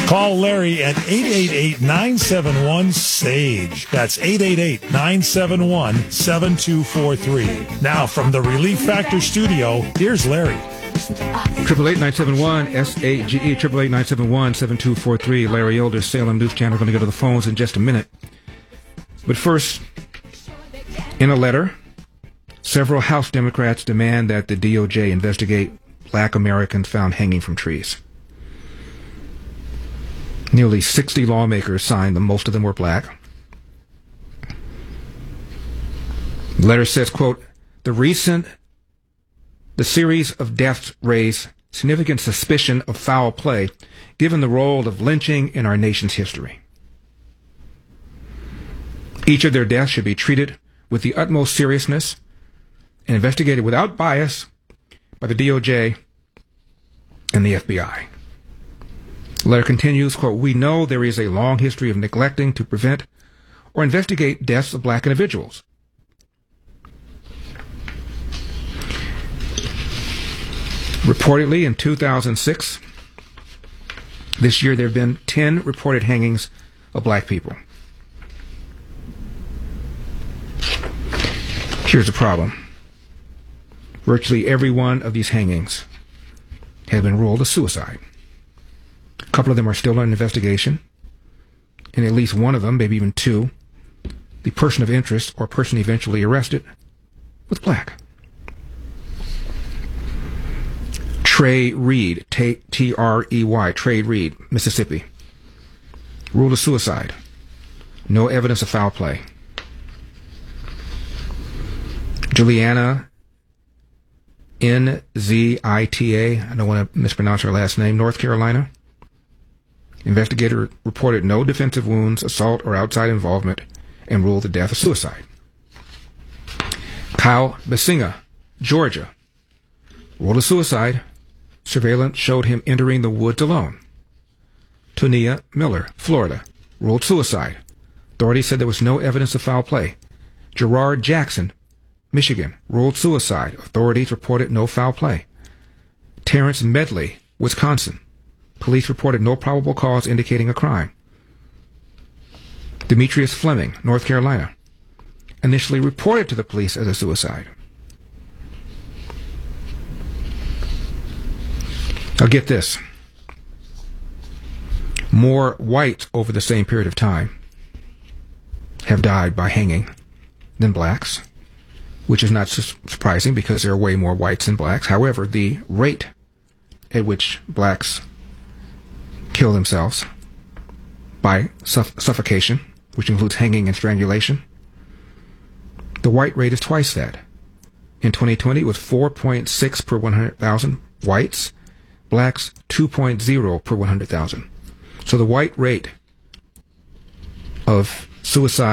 Call Larry at 888-971-SAGE. That's 888-971-7243. Now, from the Relief Factor studio, here's Larry. 888-971-SAGE, 888-971-7243. Larry Elder, Salem News Channel. Going to go to the phones in just a minute. But first, in a letter, several House Democrats demand that the DOJ investigate Black Americans found hanging from trees. Nearly 60 lawmakers signed them. Most of them were black. The letter says, quote, the series of deaths raise significant suspicion of foul play, given the role of lynching in our nation's history. Each of their deaths should be treated with the utmost seriousness and investigated without bias by the DOJ and the FBI. The letter continues, quote, we know there is a long history of neglecting to prevent or investigate deaths of black individuals. Reportedly, in 2006, this year there have been 10 reported hangings of black people. Here's the problem. Virtually every one of these hangings has been ruled a suicide. A couple of them are still under investigation, and at least one of them, maybe even two, the person of interest or person eventually arrested, was black. Trey Reed, T-R-E-Y, Trey Reed, Mississippi, ruled a suicide. No evidence of foul play. Juliana N-Z-I-T-A, I don't want to mispronounce her last name, North Carolina. Investigator reported no defensive wounds, assault, or outside involvement, and ruled the death a suicide. Kyle Basinga, Georgia, ruled a suicide. Surveillance showed him entering the woods alone. Tonia Miller, Florida, ruled suicide. Authorities said there was no evidence of foul play. Gerard Jackson, Michigan, ruled suicide. Authorities reported no foul play. Terrence Medley, Wisconsin, police reported no probable cause indicating a crime. Demetrius Fleming, North Carolina, initially reported to the police as a suicide. Now get this. More whites over the same period of time have died by hanging than blacks, which is not surprising because there are way more whites than blacks. However, the rate at which blacks kill themselves by suffocation, which includes hanging and strangulation, the white rate is twice that. In 2020, it was 4.6 per 100,000 whites. Blacks, 2.0 per 100,000. So the white rate of suicide